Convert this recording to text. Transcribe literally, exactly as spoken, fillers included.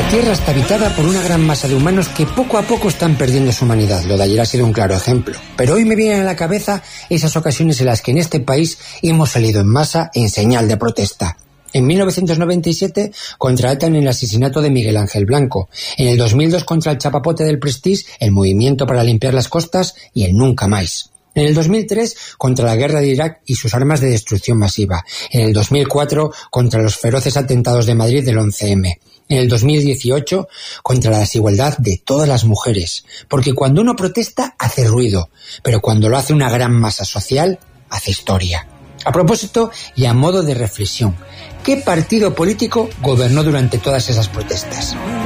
Tierra está habitada por una gran masa de humanos que poco a poco están perdiendo su humanidad. Lo de ayer ha sido un claro ejemplo. Pero hoy me vienen a la cabeza esas ocasiones en las que en este país hemos salido en masa en señal de protesta. En mil novecientos noventa y siete, contra ETA en el asesinato de Miguel Ángel Blanco. En el dos mil dos, contra el chapapote del Prestige, el Movimiento para Limpiar las Costas y el Nunca Más. En el dos mil tres, contra la guerra de Irak y sus armas de destrucción masiva. En el dos mil cuatro, contra los feroces atentados de Madrid del once eme. En el dos mil dieciocho, contra la desigualdad de todas las mujeres. Porque cuando uno protesta, hace ruido. Pero cuando lo hace una gran masa social, hace historia. A propósito y a modo de reflexión, ¿qué partido político gobernó durante todas esas protestas?